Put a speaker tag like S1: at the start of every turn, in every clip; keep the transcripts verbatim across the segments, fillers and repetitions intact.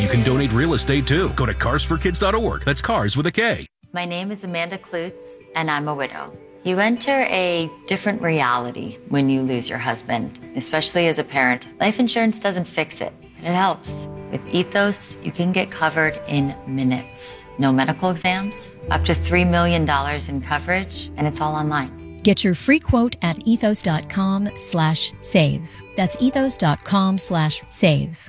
S1: can donate real estate too. Go to cars for kids dot org. That's cars with a K.
S2: My name is Amanda Klutz, and I'm a widow. You enter a different reality when you lose your husband, especially as a parent. Life insurance doesn't fix it, but it helps. With Ethos, you can get covered in minutes. No medical exams, up to three million dollars in coverage, and it's all online.
S3: Get your free quote at ethos.com slash save. That's ethos.com slash save.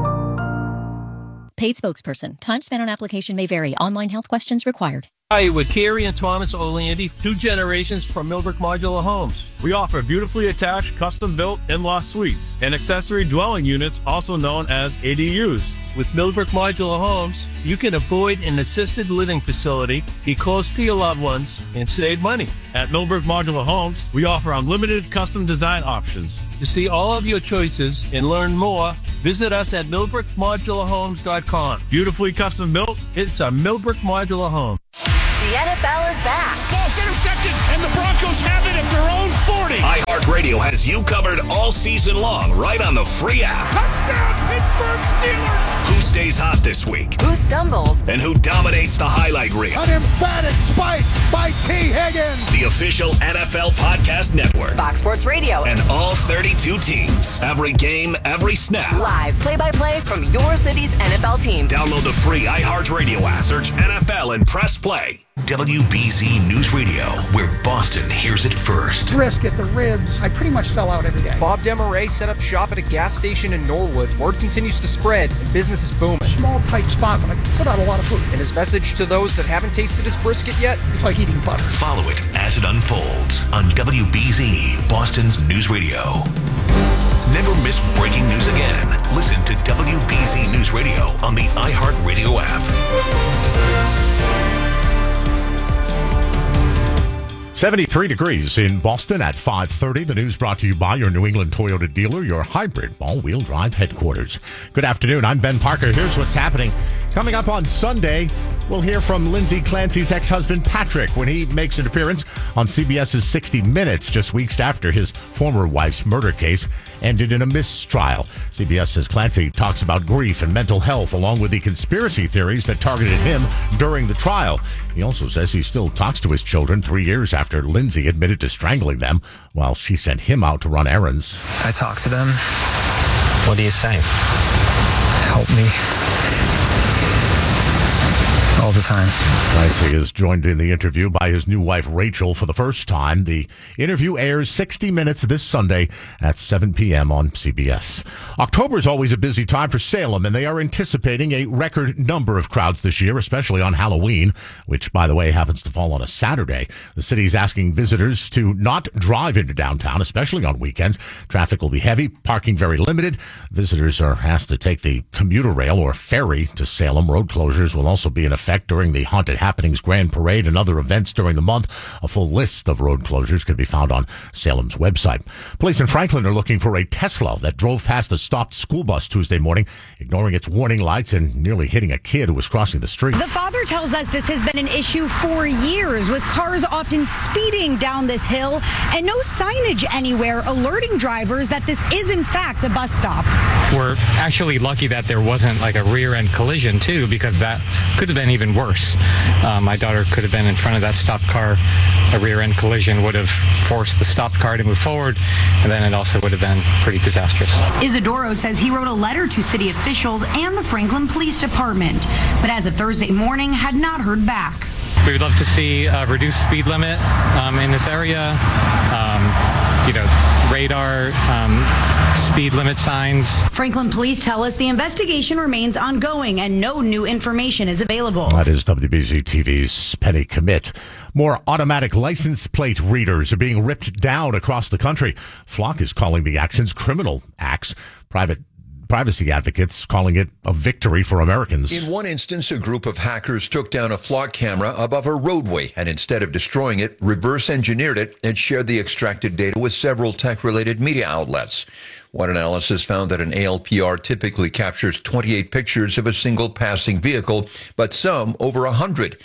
S3: Paid spokesperson. Time spent on application may vary. Online health questions required.
S4: Hi, with Carrie and Thomas Oleandy, two generations from Millbrook Modular Homes. We offer beautifully attached, custom-built in-law suites and accessory dwelling units, also known as A D Us. With Millbrook Modular Homes, you can avoid an assisted living facility, be close to your loved ones, and save money. At Millbrook Modular Homes, we offer unlimited custom design options. To see all of your choices and learn more, visit us at millbrook modular homes dot com. Beautifully custom built, it's a Millbrook Modular Home.
S5: The N F L is back.
S6: Ball's intercepted, and the Broncos have it at their own forty.
S7: iHeartRadio has you covered all season long, right on the free app.
S6: Touchdown, Pittsburgh Steelers!
S7: Who stays hot this week?
S5: Who stumbles?
S7: And who dominates the highlight reel?
S6: An emphatic spike by T. Higgins.
S7: The official N F L Podcast Network.
S5: Fox Sports Radio.
S7: And all thirty-two teams. Every game, every snap.
S5: Live play-by-play from your city's N F L team.
S7: Download the free iHeartRadio app. Search N F L and press play. W B Z News Radio, where Boston hears it first.
S8: Brisket, the ribs, I pretty much sell out every day.
S9: Bob Demaray set up shop at a gas station in Norwood. Word continues to spread, and business is booming.
S8: Small, tight spot, but I can put out a lot of food.
S9: And his message to those that haven't tasted his brisket yet?
S8: It's like eating butter.
S7: Follow it as it unfolds on W B Z, Boston's News Radio. Never miss breaking news again. Listen to W B Z News Radio on the iHeartRadio app.
S10: seventy-three degrees in Boston at five thirty. The news brought to you by your New England Toyota dealer, your hybrid all-wheel drive headquarters. Good afternoon. I'm Ben Parker. Here's what's happening. Coming up on Sunday, we'll hear from Lindsay Clancy's ex-husband, Patrick, when he makes an appearance on CBS's sixty minutes, just weeks after his former wife's murder case ended in a mistrial. C B S says Clancy talks about grief and mental health, along with the conspiracy theories that targeted him during the trial. He also says he still talks to his children three years after Lindsay admitted to strangling them while she sent him out to run errands.
S11: I talk to them.
S12: What do you say?
S11: Help me. All the time.
S10: Clancy is joined in the interview by his new wife, Rachel, for the first time. The interview airs sixty minutes this Sunday at seven p.m. on C B S. October is always a busy time for Salem, and they are anticipating a record number of crowds this year, especially on Halloween, which, by the way, happens to fall on a Saturday. The city is asking visitors to not drive into downtown, especially on weekends. Traffic will be heavy, parking very limited. Visitors are asked to take the commuter rail or ferry to Salem. Road closures will also be in effect during the Haunted Happenings Grand Parade and other events during the month. A full list of road closures can be found on Salem's website. Police in Franklin are looking for a Tesla that drove past a stopped school bus Tuesday morning, ignoring its warning lights and nearly hitting a kid who was crossing the street.
S13: The father tells us this has been an issue for years, with cars often speeding down this hill and no signage anywhere alerting drivers that this is in fact a bus stop.
S14: We're actually lucky that there wasn't like a rear-end collision too, because that could have been even Even worse. Uh, my daughter could have been in front of that stopped car. A rear-end collision would have forced the stopped car to move forward, and then it also would have been pretty disastrous.
S13: Isidoro says he wrote a letter to city officials and the Franklin Police Department, but as of Thursday morning, had not heard back.
S14: We would love to see a reduced speed limit um, in this area. Um, you know, radar, um, speed limit signs.
S13: Franklin police tell us the investigation remains ongoing and no new information is available.
S10: That is W B Z T V's Penny Commit. More automatic license plate readers are being ripped down across the country. Flock is calling the actions criminal acts. Private Privacy advocates calling it a victory for Americans.
S15: In one instance, a group of hackers took down a Flock camera above a roadway and instead of destroying it, reverse engineered it and shared the extracted data with several tech-related media outlets. One analysis found that an A L P R typically captures twenty-eight pictures of a single passing vehicle, but some over one hundred.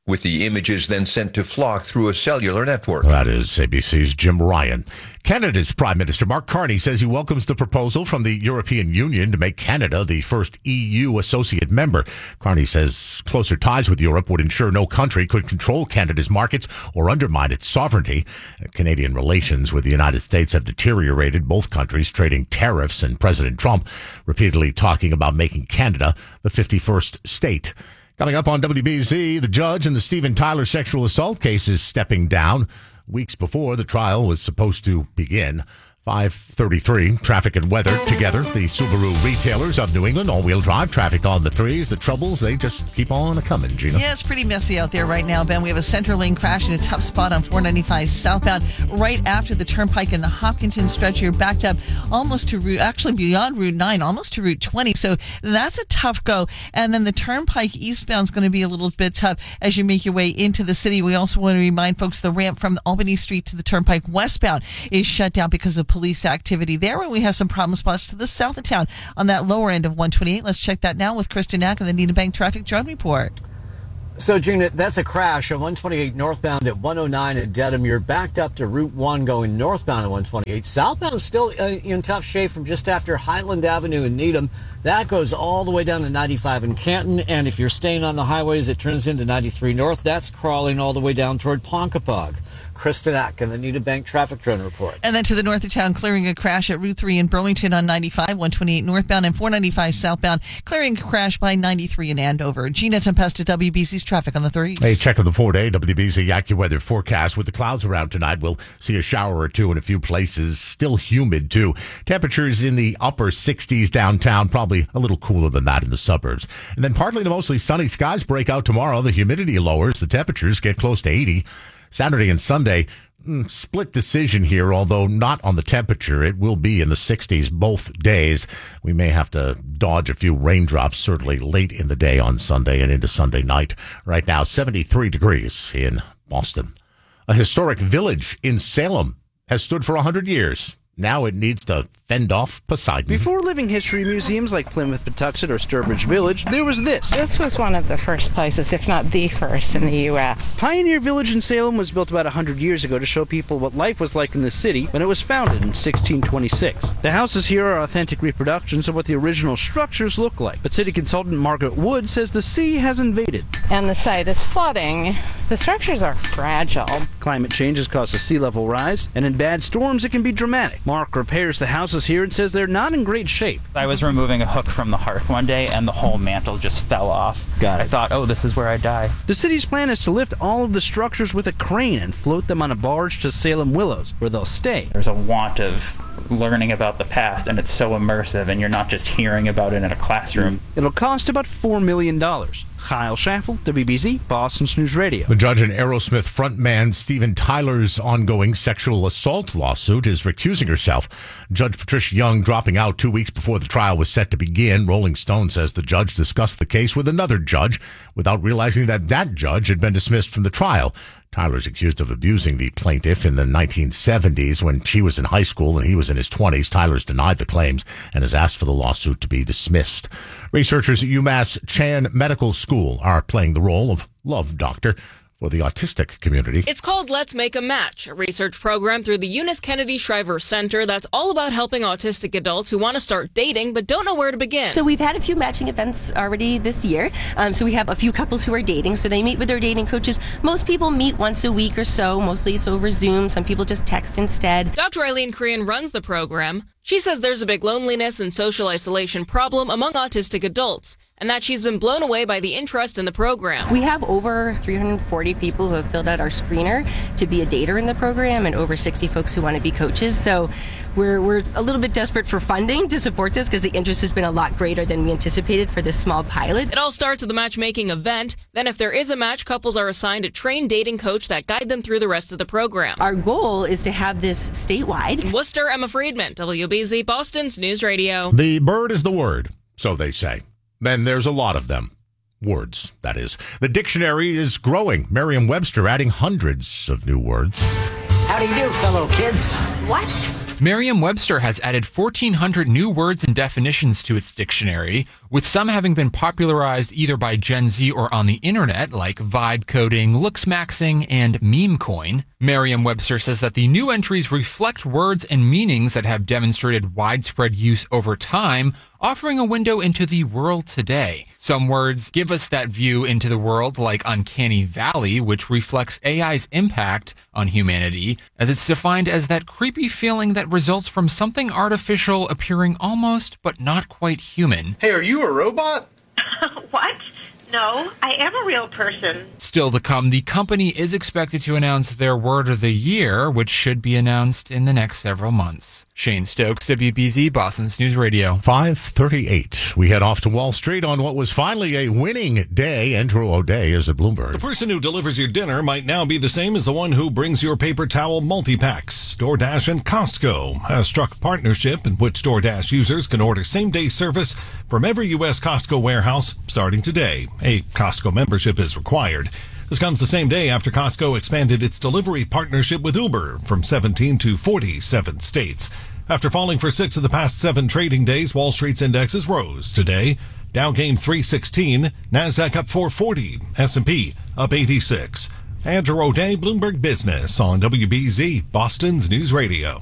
S15: with the images then sent to Flock through a cellular network.
S10: That is A B C's Jim Ryan. Canada's Prime Minister Mark Carney says he welcomes the proposal from the European Union to make Canada the first E U associate member. Carney says closer ties with Europe would ensure no country could control Canada's markets or undermine its sovereignty. Canadian relations with the United States have deteriorated, both countries trading tariffs, and President Trump repeatedly talking about making Canada the fifty-first state. Coming up on W B Z, the judge in the Steven Tyler sexual assault case is stepping down weeks before the trial was supposed to begin. five thirty-three, traffic and weather together. The Subaru retailers of New England, all-wheel drive traffic on the threes. The troubles, they just keep on a-coming, Gina.
S16: Yeah, it's pretty messy out there right now, Ben. We have a center lane crash in a tough spot on four ninety-five southbound right after the turnpike in the Hopkinton stretch. You're backed up almost to Route, actually beyond Route nine, almost to Route twenty. So that's a tough go. And then the turnpike eastbound is going to be a little bit tough as you make your way into the city. We also want to remind folks the ramp from Albany Street to the turnpike westbound is shut down because of police activity there, and we have some problem spots to the south of town on that lower end of one twenty-eight. Let's check that now with Kristen Nack and the Nina Bank Traffic Drone Report.
S17: So, Gina, that's a crash on one twenty-eight northbound at one oh nine at Dedham. You're backed up to Route one going northbound at one twenty-eight. Southbound is still uh, in tough shape from just after Highland Avenue in Needham. That goes all the way down to ninety-five in Canton. And if you're staying on the highways, it turns into ninety-three north. That's crawling all the way down toward Ponkapog. Kristen Ack and the Nina Bank Traffic Drone Report.
S16: And then to the north of town, clearing a crash at Route three in Burlington on ninety-five, one twenty-eight northbound and four ninety-five southbound, clearing a crash by ninety-three in Andover. Gina Tempesta, W B C's Traffic on the threes.
S10: Hey, check of the four-day W B C AccuWeather forecast. With the clouds around tonight, we'll see a shower or two in a few places. Still humid, too. Temperatures in the upper sixties downtown, probably a little cooler than that in the suburbs. And then partly to mostly sunny skies break out tomorrow. The humidity lowers. The temperatures get close to eighty. Saturday and Sunday, mm, split decision here, although not on the temperature. It will be in the sixties both days. We may have to dodge a few raindrops, certainly late in the day on Sunday and into Sunday night. Right now, seventy-three degrees in Boston. A historic village in Salem has stood for one hundred years. Now it needs to fend off Poseidon.
S18: Before living history museums like Plymouth Patuxent or Sturbridge Village, there was this.
S19: This was one of the first places, if not the first, in the U S
S18: Pioneer Village in Salem was built about one hundred years ago to show people what life was like in the city when it was founded in sixteen twenty-six. The houses here are authentic reproductions of what the original structures look like. But city consultant Margaret Wood says the sea has invaded.
S19: And the site is flooding. The structures are fragile.
S18: Climate change has caused a sea level rise, and in bad storms it can be dramatic. Mark repairs the houses here and says they're not in great shape.
S20: I was removing a hook from the hearth one day and the whole mantle just fell off.
S18: Got it.
S20: I thought, oh, this is where I die.
S18: The city's plan is to lift all of the structures with a crane and float them on a barge to Salem Willows, where they'll stay.
S20: There's a want of learning about the past, and it's so immersive, and you're not just hearing about it in a classroom.
S18: It'll cost about four million dollars. Kyle Schaffel, W B Z, Boston's News Radio.
S10: The judge in Aerosmith frontman Steven Tyler's ongoing sexual assault lawsuit is recusing herself. Judge Patricia Young dropping out two weeks before the trial was set to begin. Rolling Stone says the judge discussed the case with another judge without realizing that that judge had been dismissed from the trial. Tyler's accused of abusing the plaintiff in the nineteen seventies when she was in high school and he was in his twenties. Tyler's denied the claims and has asked for the lawsuit to be dismissed. Researchers at UMass Chan Medical School are playing the role of love doctor for the autistic community.
S21: It's called Let's Make a Match, a research program through the Eunice Kennedy Shriver Center that's all about helping autistic adults who want to start dating but don't know where to begin.
S22: So we've had a few matching events already this year. Um, so we have a few couples who are dating. So they meet with their dating coaches. Most people meet once a week or so, mostly it's over Zoom. Some people just text instead.
S21: Doctor Eileen Korean runs the program. She says there's a big loneliness and social isolation problem among autistic adults, and that she's been blown away by the interest in the program.
S22: We have over three hundred forty people who have filled out our screener to be a dater in the program and over sixty folks who want to be coaches. So we're we're a little bit desperate for funding to support this because the interest has been a lot greater than we anticipated for this small pilot.
S21: It all starts with a matchmaking event. Then if there is a match, couples are assigned a trained dating coach that guide them through the rest of the program.
S22: Our goal is to have this statewide.
S21: In Worcester, Emma Friedman, W B Z, Boston's News Radio.
S10: The bird is the word, so they say. Then there's a lot of them. Words, that is. The dictionary is growing. Merriam-Webster adding hundreds of new words.
S23: How do you do, fellow kids?
S24: What?
S1: Merriam-Webster has added fourteen hundred new words and definitions to its dictionary, with some having been popularized either by Gen Z or on the internet, like vibe coding, looks maxing, and meme coin. Merriam-Webster says that the new entries reflect words and meanings that have demonstrated widespread use over time, offering a window into the world today. Some words give us that view into the world, like uncanny valley, which reflects A I's impact on humanity, as it's defined as that creepy feeling that results from something artificial appearing almost but not quite human.
S2: Hey, are you a robot?
S23: What? No, I am a real person.
S1: Still to come, the company is expected to announce their word of the year, which should be announced in the next several months. Shane Stokes, W B Z, Boston's News Radio.
S10: five thirty-eight. We head off to Wall Street on what was finally a winning day. Andrew O'Day is at Bloomberg.
S24: The person who delivers your dinner might now be the same as the one who brings your paper towel multi-packs. DoorDash and Costco has struck a partnership in which DoorDash users can order same-day service from every U S Costco warehouse starting today. A Costco membership is required. This comes the same day after Costco expanded its delivery partnership with Uber from seventeen to forty-seven states. After falling for six of the past seven trading days, Wall Street's indexes rose today. Dow gained three sixteen, NASDAQ up four forty, S and P up eighty-six. Andrew O'Day, Bloomberg Business on W B Z, Boston's News Radio.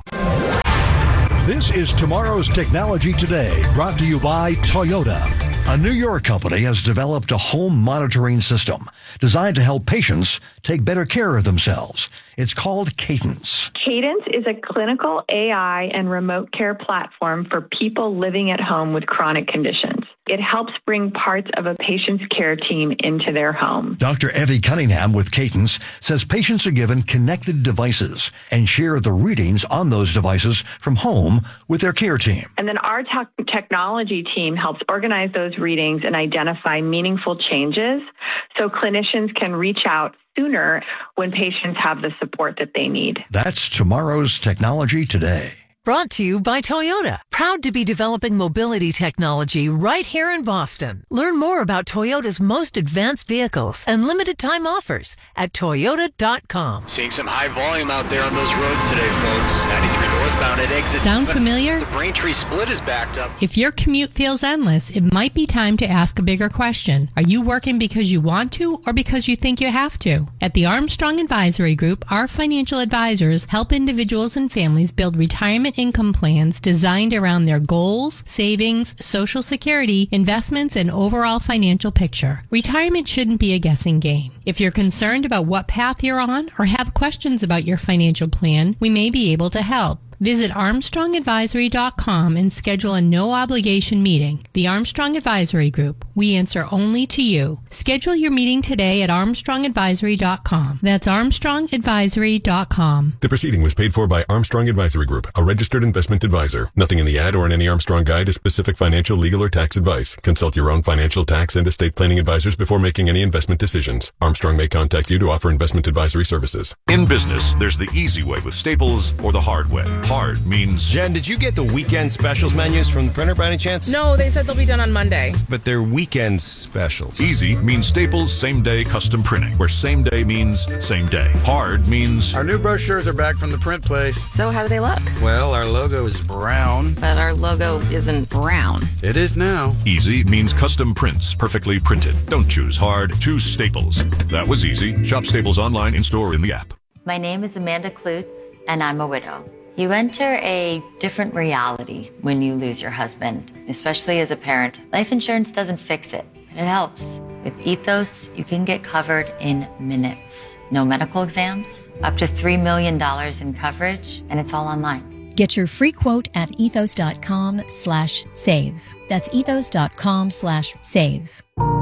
S25: This is Tomorrow's Technology Today, brought to you by Toyota. A New York company has developed a home monitoring system designed to help patients take better care of themselves. It's called Cadence.
S26: Cadence is a clinical A I and remote care platform for people living at home with chronic conditions. It helps bring parts of a patient's care team into their home.
S25: Doctor Evie Cunningham with Cadence says patients are given connected devices and share the readings on those devices from home with their care team.
S26: And then our te- technology team helps organize those readings and identify meaningful changes so clinicians can reach out sooner when patients have the support that they need.
S25: That's Tomorrow's Technology Today.
S27: Brought to you by Toyota, proud to be developing mobility technology right here in Boston. Learn more about Toyota's most advanced vehicles and limited time offers at toyota dot com.
S28: Seeing some high volume out there on those roads today, folks. ninety-three northbound at exit.
S29: Sound familiar?
S28: The Braintree split is backed up.
S29: If your commute feels endless, it might be time to ask a bigger question. Are you working because you want to or because you think you have to? At the Armstrong Advisory Group, our financial advisors help individuals and families build retirement income plans designed around their goals, savings, Social Security, investments, and overall financial picture. Retirement shouldn't be a guessing game. If you're concerned about what path you're on or have questions about your financial plan, we may be able to help. Visit armstrong advisory dot com and schedule a no-obligation meeting. The Armstrong Advisory Group. We answer only to you. Schedule your meeting today at armstrong advisory dot com. That's armstrong advisory dot com.
S30: The proceeding was paid for by Armstrong Advisory Group, a registered investment advisor. Nothing in the ad or in any Armstrong guide is specific financial, legal, or tax advice. Consult your own financial, tax, and estate planning advisors before making any investment decisions. Armstrong may contact you to offer investment advisory services.
S31: In business, there's the easy way with Staples or the hard way. Hard means...
S32: Jen, did you get the weekend specials menus from the printer by any chance?
S33: No, they said they'll be done on Monday.
S32: But they're weekend specials.
S31: Easy means Staples same-day custom printing, where same day means same day. Hard means...
S34: Our new brochures are back from the print place.
S35: So how do they look?
S34: Well, our logo is brown.
S35: But our logo isn't brown.
S34: It is now.
S31: Easy means custom prints, perfectly printed. Don't choose hard, choose Staples. That was easy. Shop Staples online, in-store, in the app.
S36: My name is Amanda Klutz, and I'm a widow. You enter a different reality when you lose your husband, especially as a parent. Life insurance doesn't fix it, but it helps. With Ethos, you can get covered in minutes. No medical exams, up to three million dollars in coverage, and it's all online.
S3: Get your free quote at ethos dot com slash save. That's ethos dot com slash save.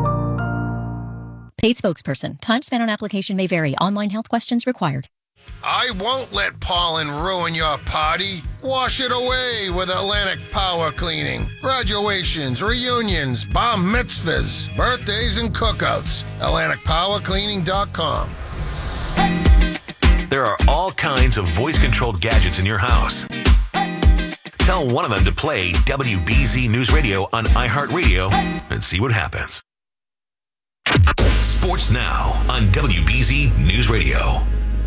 S3: Paid spokesperson. Time spent on application may vary. Online health questions required.
S37: I won't let pollen ruin your party. Wash it away with Atlantic Power Cleaning. Graduations, reunions, bar mitzvahs, birthdays, and cookouts. Atlantic Power Cleaning dot com.
S7: There are all kinds of voice-controlled gadgets in your house. Tell one of them to play W B Z News Radio on iHeartRadio and see what happens. Sports Now on W B Z News Radio.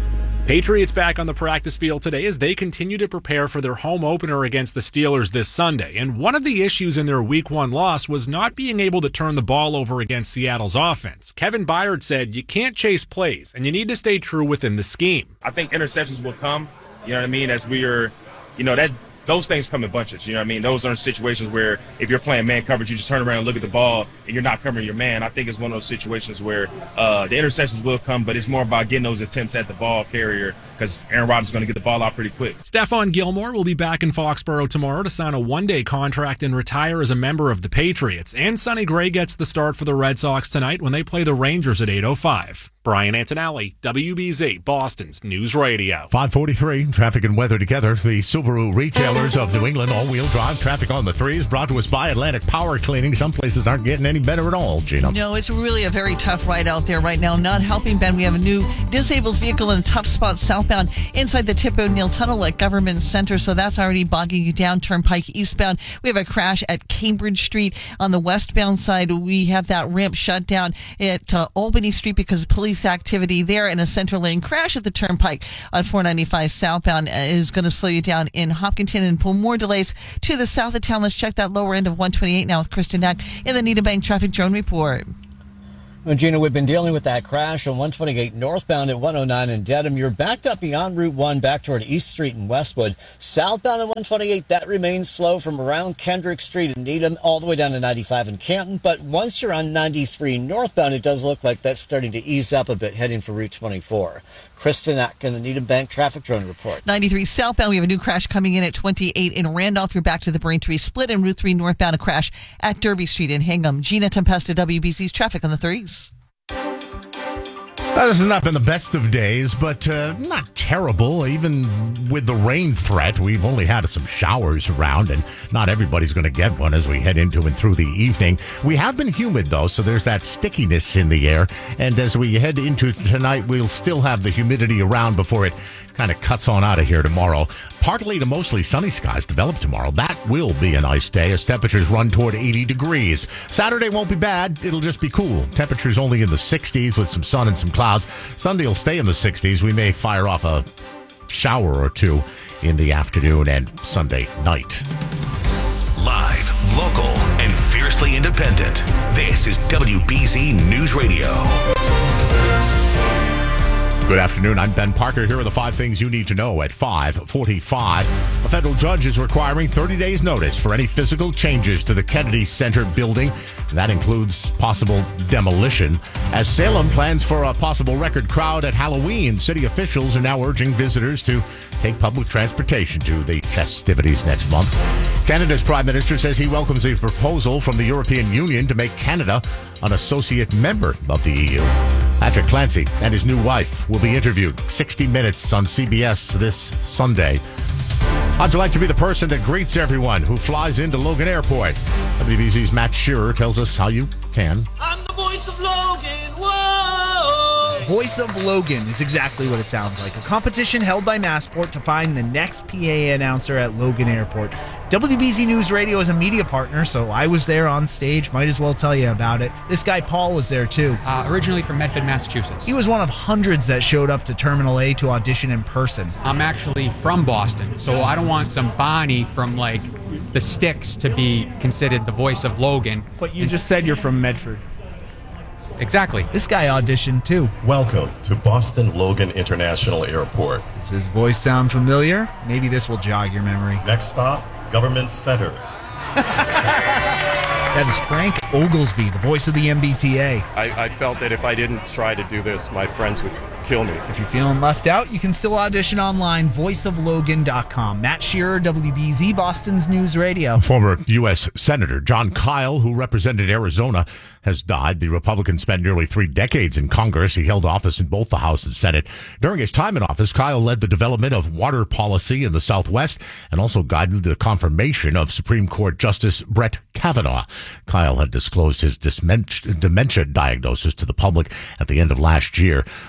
S2: Patriots back on the practice field today as they continue to prepare for their home opener against the Steelers this Sunday. And one of the issues in their week one loss was not being able to turn the ball over against Seattle's offense. Kevin Byard said you can't chase plays and you need to stay true within the scheme.
S4: I think interceptions will come, you know what I mean, as we are, you know, that those things come in bunches, you know what I mean? Those are situations where if you're playing man coverage, you just turn around and look at the ball and you're not covering your man. I think it's one of those situations where uh, the interceptions will come, but it's more about getting those attempts at the ball carrier because Aaron Rodgers is going to get the ball out pretty quick.
S2: Stephon Gilmore will be back in Foxborough tomorrow to sign a one-day contract and retire as a member of the Patriots. And Sonny Gray gets the start for the Red Sox tonight when they play the Rangers at eight oh five. Brian Antonelli, W B Z, Boston's News Radio.
S10: five forty-three, traffic and weather together. The Subaru retailers of New England, all-wheel drive traffic on the threes, brought to us by Atlantic Power Cleaning. Some places aren't getting any better at all, Gina.
S5: No, it's really a very tough ride out there right now. Not helping, Ben. We have a new disabled vehicle in a tough spot southbound inside the Tip O'Neill Tunnel at Government Center, so that's already bogging you down. Turnpike eastbound. We have a crash at Cambridge Street. On the westbound side, we have that ramp shut down at uh, Albany Street because of police activity there, and a center lane crash at the Turnpike on four ninety-five southbound is going to slow you down in Hopkinton and pull more delays to the south of town. Let's check that lower end of one twenty-eight now with Kristen Knack in the Needham Bank Traffic Drone Report.
S6: Well, Gina, we've been dealing with that crash on one twenty-eight northbound at one oh nine in Dedham. You're backed up beyond Route one back toward East Street in Westwood. Southbound at one twenty-eight, that remains slow from around Kendrick Street in Needham all the way down to ninety-five in Canton. But once you're on ninety-three northbound, it does look like that's starting to ease up a bit heading for Route twenty-four. Kristen Ack in the Needham Bank Traffic Drone Report.
S5: ninety-three southbound, we have a new crash coming in at twenty-eight in Randolph. You're back to the Braintree split. In Route three northbound, a crash at Derby Street in Hingham. Gina Tempesta, W B C's traffic on the threes.
S10: Well, this has not been the best of days, but uh, not terrible. Even with the rain threat, we've only had some showers around, and not everybody's going to get one as we head into and through the evening. We have been humid, though, so there's that stickiness in the air. And as we head into tonight, we'll still have the humidity around before it kind of cuts on out of here tomorrow. Partly to mostly sunny skies develop tomorrow. That will be a nice day as temperatures run toward eighty degrees. Saturday won't be bad. It'll just be cool. Temperatures only in the sixties with some sun and some clouds. Sunday will stay in the sixties. We may fire off a shower or two in the afternoon and Sunday night.
S7: Live, local, and fiercely independent. This is W B Z News Radio.
S10: Good afternoon. I'm Ben Parker. Here are the five things you need to know at five forty-five. A federal judge is requiring thirty days notice for any physical changes to the Kennedy Center building. That includes possible demolition. As Salem plans for a possible record crowd at Halloween, city officials are now urging visitors to take public transportation to the festivities next month. Canada's Prime Minister says he welcomes a proposal from the European Union to make Canada an associate member of the E U. Patrick Clancy and his new wife will be interviewed sixty minutes on C B S this Sunday. How'd you like to be the person that greets everyone who flies into Logan Airport? W B Z's Matt Shearer tells us how you can.
S8: I'm the voice of Logan. Whoa!
S9: Voice of Logan is exactly what it sounds like. A competition held by Massport to find the next P A announcer at Logan Airport. W B Z News Radio is a media partner, so I was there on stage. Might as well tell you about it. This guy Paul was there too.
S11: Uh, originally from Medford, Massachusetts.
S9: He was one of hundreds that showed up to Terminal A to audition in person.
S11: I'm actually from Boston, so I don't want some Bonnie from like the Sticks to be considered the voice of Logan.
S9: But you and just said you're from Medford.
S11: Exactly.
S9: This guy auditioned too.
S12: Welcome to Boston Logan International Airport.
S9: Does his voice sound familiar? Maybe this will jog your memory.
S12: Next stop, Government Center.
S9: That is Frank Oglesby, the voice of the M B T A.
S12: I, I felt that if I didn't try to do this, my friends would kill me.
S9: If you're feeling left out, you can still audition online, voice of logan dot com. Matt Shearer, W B Z, Boston's News Radio.
S10: Former U S Senator John Kyle, who represented Arizona, has died. The Republican spent nearly three decades in Congress. He held office in both the House and Senate. During his time in office, Kyle led the development of water policy in the Southwest and also guided the confirmation of Supreme Court Justice Brett Kavanaugh. Kyle had disclosed his dementia diagnosis to the public at the end of last year. John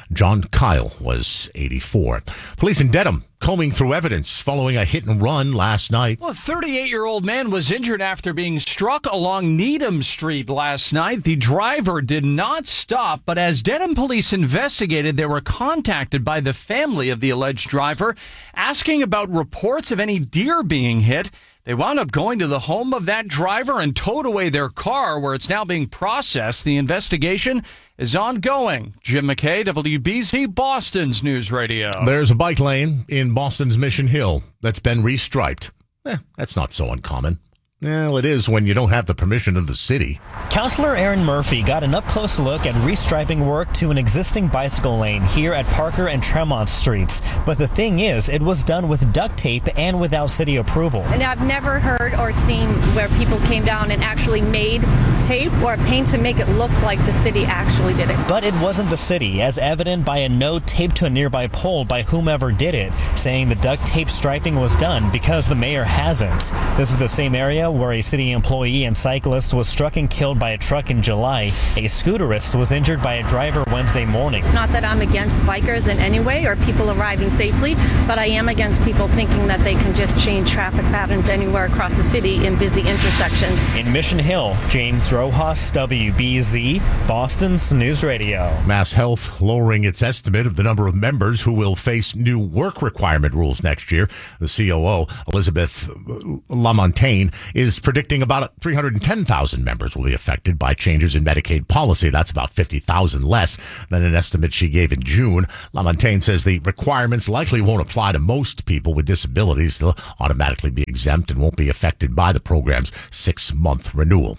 S10: Kyle was eighty-four. Police in Dedham combing through evidence following a hit and run last night.
S1: Well, a thirty-eight-year-old man was injured after being struck along Needham Street last night. The driver did not stop, but as Dedham police investigated, they were contacted by the family of the alleged driver, asking about reports of any deer being hit. They wound up going to the home of that driver and towed away their car, where it's now being processed. The investigation is ongoing. Jim McKay, W B Z, Boston's News Radio.
S10: There's a bike lane in Boston's Mission Hill that's been restriped. Eh, that's not so uncommon. Well, it is when you don't have the permission of the city.
S13: Councillor Aaron Murphy got an up-close look at restriping work to an existing bicycle lane here at Parker and Tremont Streets. But the thing is, it was done with duct tape and without city approval.
S14: And I've never heard or seen where people came down and actually made tape or paint to make it look like the city actually did it.
S13: But it wasn't the city, as evident by a note taped to a nearby pole by whomever did it, saying the duct tape striping was done because the mayor hasn't. This is the same area where a city employee and cyclist was struck and killed by a truck in July. A scooterist was injured by a driver Wednesday morning.
S14: It's not that I'm against bikers in any way or people arriving safely, but I am against people thinking that they can just change traffic patterns anywhere across the city in busy intersections.
S13: In Mission Hill, James Rojas, W B Z, Boston's News Radio.
S10: Mass Health lowering its estimate of the number of members who will face new work requirement rules next year. The C O O, Elizabeth Lamontagne, is predicting about three hundred ten thousand members will be affected by changes in Medicaid policy. That's about fifty thousand less than an estimate she gave in June. Lamontagne says the requirements likely won't apply to most people with disabilities. They'll automatically be exempt and won't be affected by the program's six-month renewal.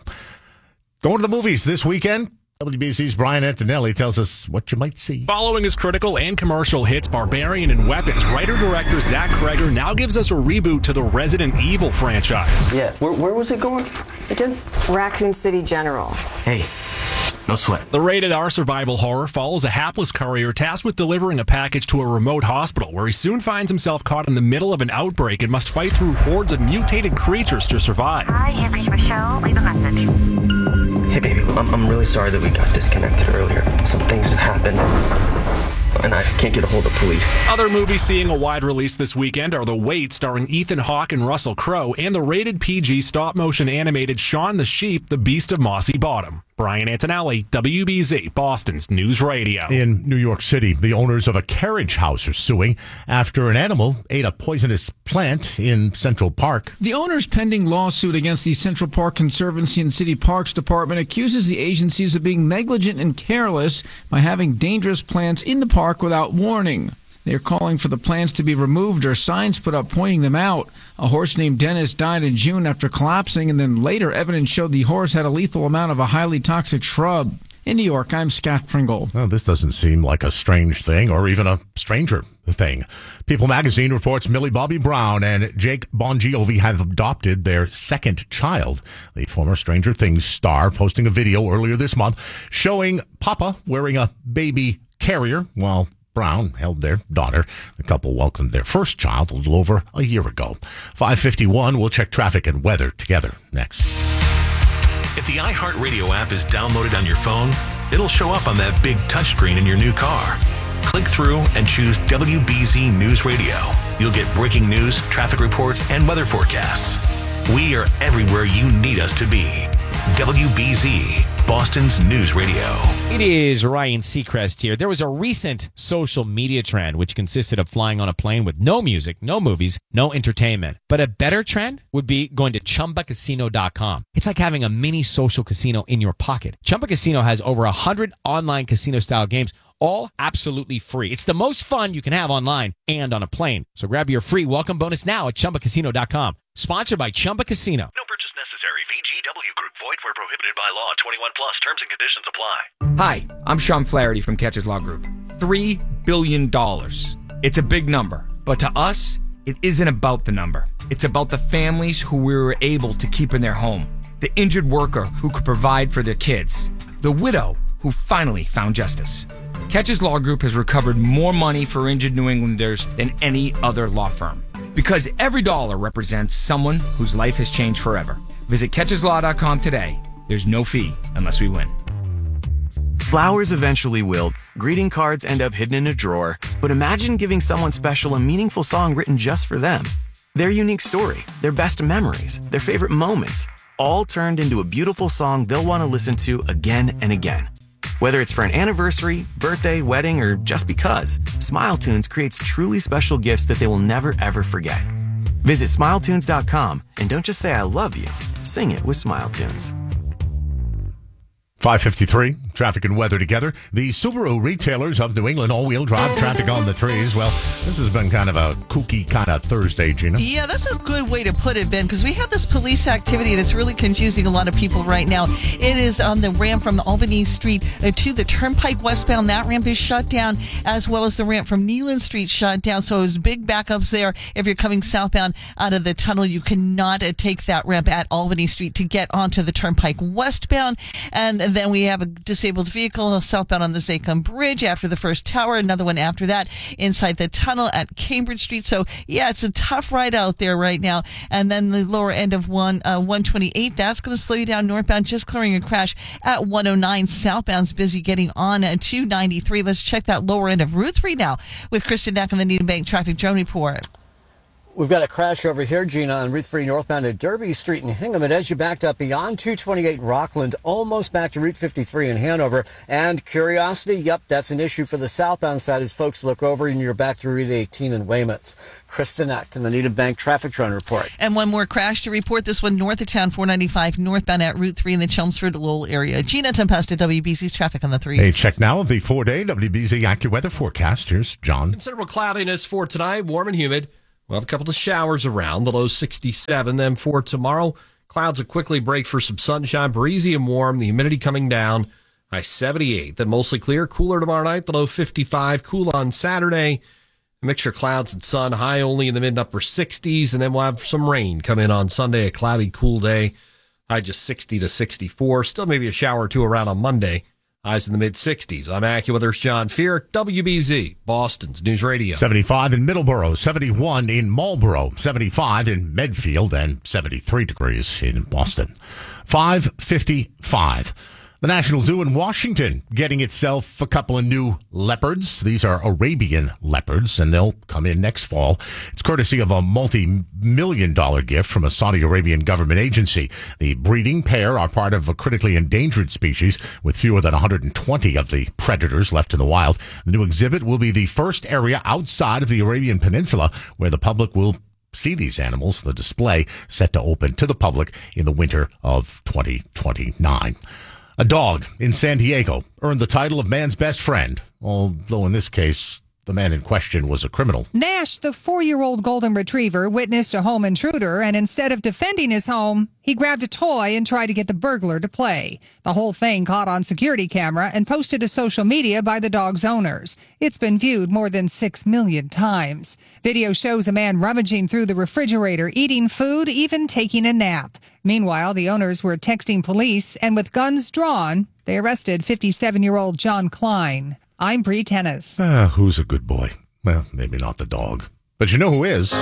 S10: Going to the movies this weekend? W B C's Brian Antonelli tells us what you might see.
S2: Following his critical and commercial hits Barbarian and Weapons, writer-director Zach Kreger now gives us a reboot to the Resident Evil franchise.
S15: Yeah, where, where was it going again?
S16: Raccoon City General.
S15: Hey, no sweat.
S2: The rated R survival horror follows a hapless courier tasked with delivering a package to a remote hospital, where he soon finds himself caught in the middle of an outbreak and must fight through hordes of mutated creatures to survive.
S16: Hi, you've reached Michelle. Leave a message.
S15: Hey, baby, I'm, I'm really sorry that we got disconnected earlier. Some things have happened, and I can't get a hold of police.
S2: Other movies seeing a wide release this weekend are The Wait, starring Ethan Hawke and Russell Crowe, and the rated P G stop-motion animated Shaun the Sheep, The Beast of Mossy Bottom. Brian Antonelli, W B Z, Boston's News Radio.
S10: In New York City, the owners of a carriage house are suing after an animal ate a poisonous plant in Central Park.
S17: The owner's pending lawsuit against the Central Park Conservancy and City Parks Department accuses the agencies of being negligent and careless by having dangerous plants in the park without warning. They're calling for the plants to be removed or signs put up pointing them out. A horse named Dennis died in June after collapsing, and then later evidence showed the horse had a lethal amount of a highly toxic shrub. In New York, I'm Scott Pringle.
S10: Well, this doesn't seem like a strange thing or even a stranger thing. People magazine reports Millie Bobby Brown and Jake Bongiovi have adopted their second child. The former Stranger Things star posting a video earlier this month showing Papa wearing a baby carrier while Brown held their daughter. The couple welcomed their first child a little over a year ago. five fifty-one, we'll check traffic and weather together next.
S7: If the iHeartRadio app is downloaded on your phone, it'll show up on that big touchscreen in your new car. Click through and choose W B Z News Radio. You'll get breaking news, traffic reports, and weather forecasts. We are everywhere you need us to be. W B Z, Boston's News Radio.
S18: It is Ryan Seacrest here. There was a recent social media trend which consisted of flying on a plane with no music, no movies, no entertainment. But a better trend would be going to Chumba Casino dot com. It's like having a mini social casino in your pocket. Chumba Casino has over one hundred online casino-style games, all absolutely free. It's the most fun you can have online and on a plane. So grab your free welcome bonus now at Chumba Casino dot com. Sponsored by Chumba Casino.
S7: No purchase necessary. V G W Group. Void where prohibited by law. twenty-one plus. Terms and conditions apply.
S19: Hi, I'm Sean Flaherty from Catches Law Group. Three billion dollars. It's a big number. But to us, it isn't about the number. It's about the families who we were able to keep in their home. The injured worker who could provide for their kids. The widow who finally found justice. Catches Law Group has recovered more money for injured New Englanders than any other law firm. Because every dollar represents someone whose life has changed forever. Visit Catches Law dot com today. There's no fee unless we win.
S20: Flowers eventually wilt, Greeting cards end up hidden in a drawer, but imagine giving someone special a meaningful song written just for them. Their unique story, their best memories, their favorite moments, all turned into a beautiful song they'll want to listen to again and again. Whether it's for an anniversary, birthday, wedding, or just because, SmileTunes creates truly special gifts that they will never ever forget. Visit smile tunes dot com and don't just say I love you, sing it with SmileTunes.
S10: five fifty-three, traffic and weather together. The Subaru retailers of New England, all-wheel drive traffic on the threes. Well, this has been kind of a kooky kind of Thursday, Gina.
S5: Yeah, that's a good way to put it, Ben, because we have this police activity that's really confusing a lot of people right now. It is on the ramp from the Albany Street to the Turnpike westbound. That ramp is shut down, as well as the ramp from Neyland Street shut down. So there's big backups there. If you're coming southbound out of the tunnel, you cannot uh, take that ramp at Albany Street to get onto the Turnpike westbound. And then we have a disabled vehicle southbound on the Zacum Bridge after the first tower. Another one after that inside the tunnel at Cambridge Street. So, yeah, it's a tough ride out there right now. And then the lower end of one uh, one twenty-eight, that's going to slow you down northbound, just clearing a crash at one oh nine. Southbound's busy getting on at two ninety-three. Let's check that lower end of Route three now with Kristen Neck on the Needham Bank Traffic Drone Report.
S6: We've got a crash over here, Gina, on Route three northbound at Derby Street in Hingham. And as you backed up beyond two twenty-eight in Rockland, almost back to Route fifty-three in Hanover. And Curiosity, yep, that's an issue for the southbound side as folks look over and you're back to Route eighteen in Weymouth. Kristen Eck in the Needham Bank Traffic Drone Report.
S5: And one more crash to report, this one north of town, four ninety-five northbound at Route three in the Chelmsford Lowell area. Gina Tempesta, W B C's traffic on the three.
S10: A check now of the four-day W B Z AccuWeather forecast. Here's John.
S21: Considerable cloudiness for tonight, warm and humid. We'll have a couple of showers around, the low sixty-seven. Then for tomorrow, clouds will quickly break for some sunshine, breezy and warm, the humidity coming down, high seventy-eight. Then mostly clear, cooler tomorrow night, the low fifty-five, cool on Saturday. A mixture of clouds and sun, high only in the mid and upper sixties. And then we'll have some rain come in on Sunday, a cloudy, cool day, high just sixty to sixty-four. Still maybe a shower or two around on Monday. Highs in the mid-sixties. I'm AccuWeather's John Fear, W B Z, Boston's News Radio.
S10: seventy-five in Middleborough, seventy-one in Marlboro, seventy-five in Medfield, and seventy-three degrees in Boston. five fifty-five. The National Zoo in Washington getting itself a couple of new leopards. These are Arabian leopards, and they'll come in next fall. It's courtesy of a multi-million dollar gift from a Saudi Arabian government agency. The breeding pair are part of a critically endangered species with fewer than one hundred twenty of the predators left in the wild. The new exhibit will be the first area outside of the Arabian Peninsula where the public will see these animals. The display set to open to the public in the winter of twenty twenty-nine. A dog in San Diego earned the title of man's best friend, although in this case, the man in question was a criminal.
S22: Nash, the four-year-old golden retriever, witnessed a home intruder, and instead of defending his home, he grabbed a toy and tried to get the burglar to play. The whole thing caught on security camera and posted to social media by the dog's owners. It's been viewed more than six million times. Video shows a man rummaging through the refrigerator, eating food, even taking a nap. Meanwhile, the owners were texting police, and with guns drawn, they arrested fifty-seven-year-old John Klein. I'm Bree Tennis.
S10: Ah, who's a good boy? Well, maybe not the dog. But you know who is?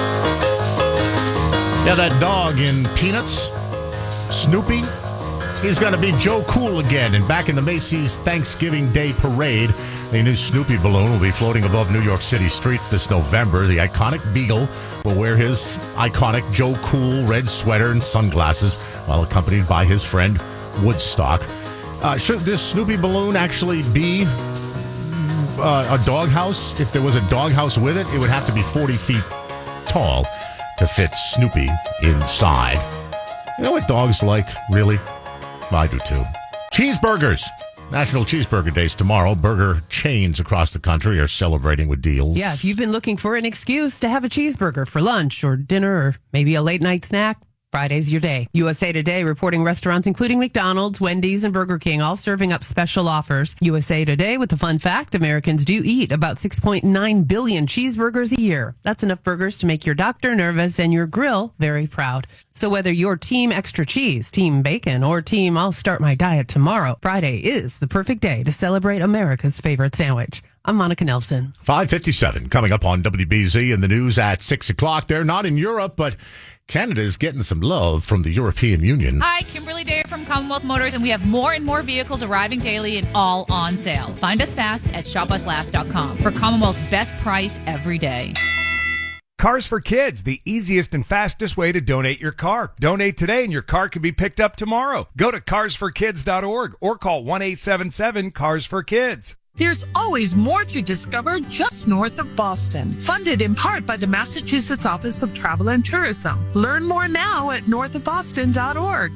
S10: Yeah, that dog in Peanuts, Snoopy. He's going to be Joe Cool again. And back in the Macy's Thanksgiving Day Parade, a new Snoopy balloon will be floating above New York City streets this November. The iconic Beagle will wear his iconic Joe Cool red sweater and sunglasses while accompanied by his friend Woodstock. Uh, should this Snoopy balloon actually be Uh, a doghouse? If there was a doghouse with it, it would have to be forty feet tall to fit Snoopy inside. You know what dogs like, really? I do too. Cheeseburgers. National Cheeseburger Days tomorrow. Burger chains across the country are celebrating with deals.
S23: Yeah, if you've been looking for an excuse to have a cheeseburger for lunch or dinner or maybe a late night snack, Friday's your day. U S A Today reporting restaurants including McDonald's, Wendy's, and Burger King all serving up special offers. U S A Today with the fun fact, Americans do eat about six point nine billion cheeseburgers a year. That's enough burgers to make your doctor nervous and your grill very proud. So whether you're team extra cheese, team bacon, or team I'll start my diet tomorrow, Friday is the perfect day to celebrate America's favorite sandwich. I'm Monica Nelson.
S10: five fifty-seven coming up on W B Z in the news at six o'clock. They're not in Europe, but Canada is getting some love from the European Union.
S3: Hi, Kimberly Day from Commonwealth Motors, and we have more and more vehicles arriving daily and all on sale. Find us fast at shop us last dot com for Commonwealth's best price every day.
S4: Cars for Kids, the easiest and fastest way to donate your car. Donate today and your car can be picked up tomorrow. Go to cars for kids dot org or call one eight seven seven cars for kids.
S8: There's always more to discover just north of Boston. Funded in part by the Massachusetts Office of Travel and Tourism. Learn more now at north of boston dot org.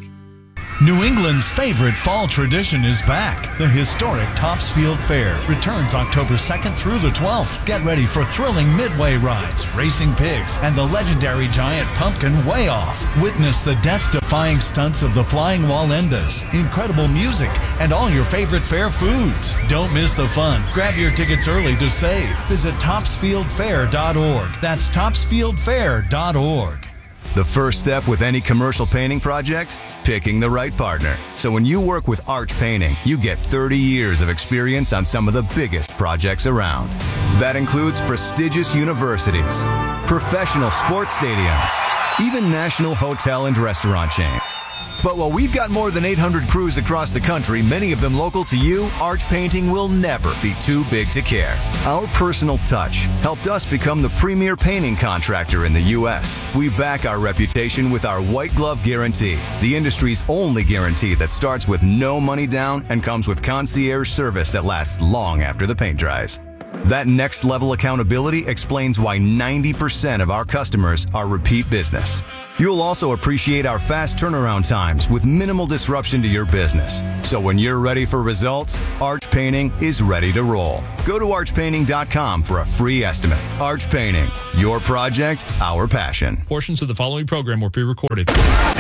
S24: New England's favorite fall tradition is back. The historic Topsfield Fair returns October second through the twelfth. Get ready for thrilling midway rides, racing pigs, and the legendary giant pumpkin Way Off. Witness the death-defying stunts of the flying Wallendas, incredible music, and all your favorite fair foods. Don't miss the fun. Grab your tickets early to save. Visit topsfield fair dot org. That's topsfield fair dot org.
S25: The first step with any commercial painting project? Picking the right partner. So when you work with Arch Painting, you get thirty years of experience on some of the biggest projects around. That includes prestigious universities, professional sports stadiums, even national hotel and restaurant chains. But while we've got more than eight hundred crews across the country, many of them local to you, Arch Painting will never be too big to care. Our personal touch helped us become the premier painting contractor in the U S. We back our reputation with our White Glove Guarantee, the industry's only guarantee that starts with no money down and comes with concierge service that lasts long after the paint dries. That next level accountability explains why ninety percent of our customers are repeat business. You'll also appreciate our fast turnaround times with minimal disruption to your business. So when you're ready for results, Arch Painting is ready to roll. Go to arch painting dot com for a free estimate. Arch Painting, your project, our passion.
S26: Portions of the following program were pre-recorded.